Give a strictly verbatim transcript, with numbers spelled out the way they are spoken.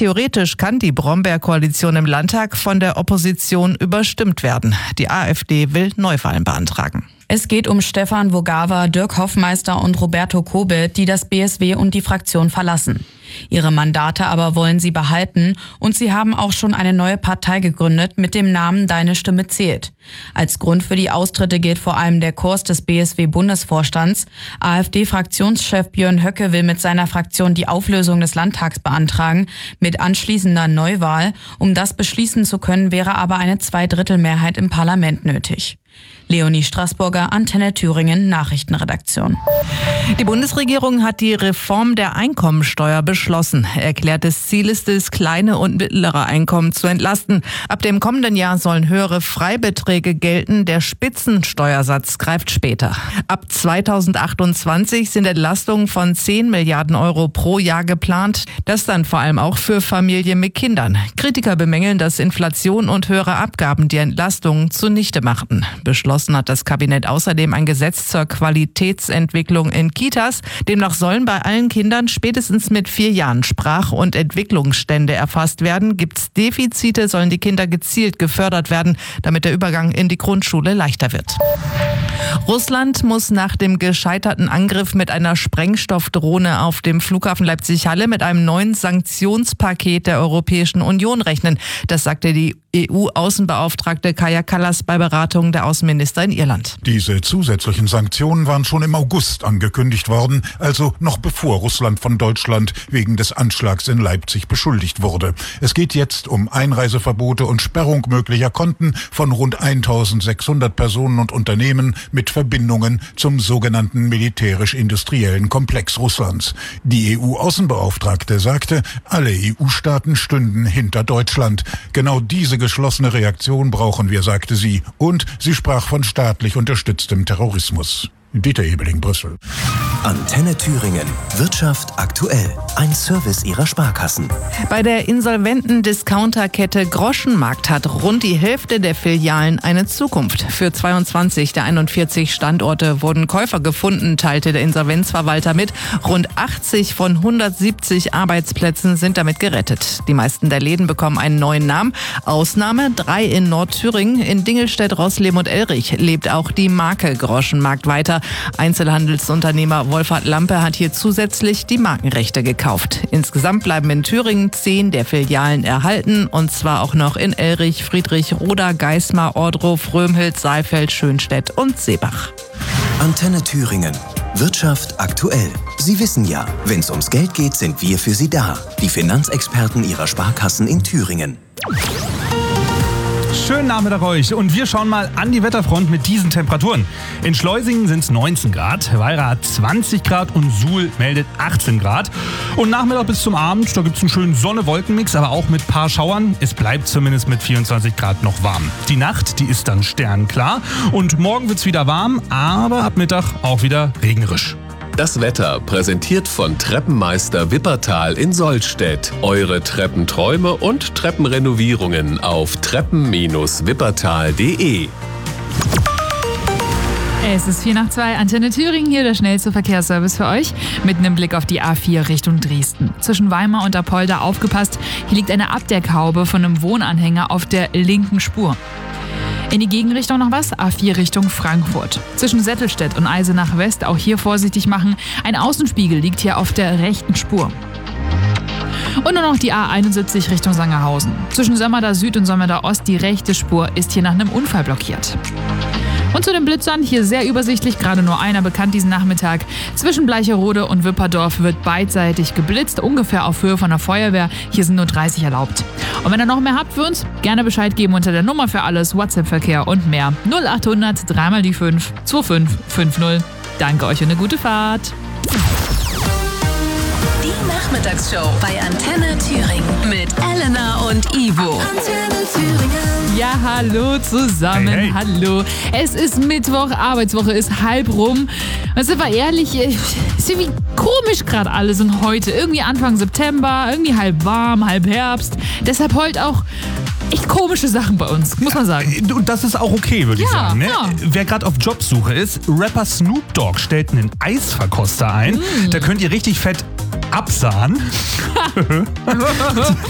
theoretisch kann die Brombeer-Koalition im Landtag von der Opposition überstimmt werden. Die AfD will Neuwahlen beantragen. Es geht um Stefan Vogawa, Dirk Hoffmeister und Roberto Kobet, die das B S W und die Fraktion verlassen. Ihre Mandate aber wollen sie behalten und sie haben auch schon eine neue Partei gegründet mit dem Namen Deine Stimme zählt. Als Grund für die Austritte gilt vor allem der Kurs des B S W-Bundesvorstands. AfD-Fraktionschef Björn Höcke will mit seiner Fraktion die Auflösung des Landtags beantragen, mit anschließender Neuwahl. Um das beschließen zu können, wäre aber eine Zweidrittelmehrheit im Parlament nötig. Leonie Straßburger, Antenne Thüringen, Nachrichtenredaktion. Die Bundesregierung hat die Reform der Einkommensteuer beschlossen. Erklärtes Ziel ist es, kleine und mittlere Einkommen zu entlasten. Ab dem kommenden Jahr sollen höhere Freibeträge gelten. Der Spitzensteuersatz greift später. Ab zweitausendachtundzwanzig sind Entlastungen von zehn Milliarden Euro pro Jahr geplant. Das dann vor allem auch für Familien mit Kindern. Kritiker bemängeln, dass Inflation und höhere Abgaben die Entlastungen zunichte machten. Beschlossen hat das Kabinett außerdem ein Gesetz zur Qualitätsentwicklung in Kitas. Demnach sollen bei allen Kindern spätestens mit vier Jahren Sprach- und Entwicklungsstände erfasst werden. Gibt es Defizite, sollen die Kinder gezielt gefördert werden, damit der Übergang in die Grundschule leichter wird. Russland muss nach dem gescheiterten Angriff mit einer Sprengstoffdrohne auf dem Flughafen Leipzig-Halle mit einem neuen Sanktionspaket der Europäischen Union rechnen. Das sagte die E U-Außenbeauftragte Kaja Kallas bei Beratungen der Außenminister in Irland. Diese zusätzlichen Sanktionen waren schon im August angekündigt worden, also noch bevor Russland von Deutschland wegen des Anschlags in Leipzig beschuldigt wurde. Es geht jetzt um Einreiseverbote und Sperrung möglicher Konten von rund eintausendsechshundert Personen und Unternehmen mit Verbindungen zum sogenannten militärisch-industriellen Komplex Russlands. Die E U-Außenbeauftragte sagte, alle E U-Staaten stünden hinter Deutschland. Genau diese geschlossene Reaktion brauchen wir, sagte sie. Und sie sprach von staatlich unterstütztem Terrorismus. Dieter Ebeling, Brüssel. Antenne Thüringen. Wirtschaft aktuell. Ein Service ihrer Sparkassen. Bei der insolventen Discounterkette Groschenmarkt hat rund die Hälfte der Filialen eine Zukunft. Für zweiundzwanzig der einundvierzig Standorte wurden Käufer gefunden, teilte der Insolvenzverwalter mit. Rund achtzig von hundertsiebzig Arbeitsplätzen sind damit gerettet. Die meisten der Läden bekommen einen neuen Namen. Ausnahme drei in Nordthüringen. In Dingelstedt, Roßleben und Elrich lebt auch die Marke Groschenmarkt weiter. Einzelhandelsunternehmer Wolfhard Lampe hat hier zusätzlich die Markenrechte gekauft. Insgesamt bleiben in Thüringen zehn der Filialen erhalten, und zwar auch noch in Elrich, Friedrichroda, Geismar, Ordruf, Römhild, Saalfeld, Schönstedt und Seebach. Antenne Thüringen. Wirtschaft aktuell. Sie wissen ja, wenn es ums Geld geht, sind wir für Sie da. Die Finanzexperten Ihrer Sparkassen in Thüringen. Schönen Nachmittag euch und wir schauen mal an die Wetterfront mit diesen Temperaturen. In Schleusingen sind es neunzehn Grad, Weira hat zwanzig Grad und Suhl meldet achtzehn Grad. Und Nachmittag bis zum Abend, da gibt es einen schönen Sonne-Wolken-Mix, aber auch mit paar Schauern. Es bleibt zumindest mit vierundzwanzig Grad noch warm. Die Nacht, die ist dann sternklar und morgen wird es wieder warm, aber ab Mittag auch wieder regnerisch. Das Wetter präsentiert von Treppenmeister Wippertal in Sollstedt. Eure Treppenträume und Treppenrenovierungen auf treppen Bindestrich wippertal punkt de. Es ist vier nach zwei, Antenne Thüringen, hier der schnellste Verkehrsservice für euch. Mit einem Blick auf die A vier Richtung Dresden. Zwischen Weimar und Apolda aufgepasst, hier liegt eine Abdeckhaube von einem Wohnanhänger auf der linken Spur. In die Gegenrichtung noch was, A vier Richtung Frankfurt. Zwischen Settelstedt und Eisenach West auch hier vorsichtig machen. Ein Außenspiegel liegt hier auf der rechten Spur. Und nur noch die A einundsiebzig Richtung Sangerhausen. Zwischen Sömmerda Süd und Sömmerda Ost, die rechte Spur ist hier nach einem Unfall blockiert. Und zu den Blitzern, hier sehr übersichtlich, gerade nur einer bekannt diesen Nachmittag. Zwischen Bleicherode und Wipperdorf wird beidseitig geblitzt, ungefähr auf Höhe von der Feuerwehr. Hier sind nur dreißig erlaubt. Und wenn ihr noch mehr habt für uns, gerne Bescheid geben unter der Nummer für alles, WhatsApp-Verkehr und mehr. null achthundert drei mal die fünf zwei fünf fünf null. Danke euch und eine gute Fahrt. Die Nachmittagsshow bei Antenne Thüringen mit Elena und Ivo. Antenne Thüringen. Ja, hallo zusammen, Hey, hey. hallo. Es ist Mittwoch, Arbeitswoche ist halb rum. Und sind wir ehrlich, ist irgendwie komisch gerade alles und heute. Irgendwie Anfang September, irgendwie halb warm, halb Herbst. Deshalb heute auch echt komische Sachen bei uns, muss man sagen. Und das ist auch okay, würde ich Ja, sagen. Ne? ja. Wer gerade auf Jobsuche ist, Rapper Snoop Dogg stellt einen Eisverkoster ein. Mm. Da könnt ihr richtig fett absahen.